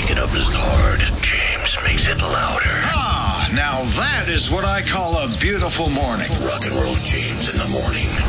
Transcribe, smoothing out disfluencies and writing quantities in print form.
make it up is hard. James makes it louder. Ah, now that is what I call a beautiful morning. Rock and Roll James in the morning.